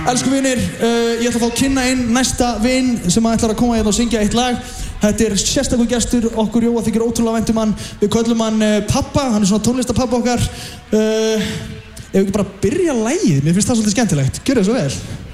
Elsku vinir, ég ætla að fá að kynna inn næsta vin sem ætlar að koma hérna og syngja eitt lag. Þetta sérstakur gestur, okkur Jóa þykir ótrúlega vænt hann. Við köllum hann Pappa, hann svona tónlistapappa okkar. Ef við ekki bara byrja lagið, mér finnst það svolítið skemmtilegt. Gjörðu það svo vel.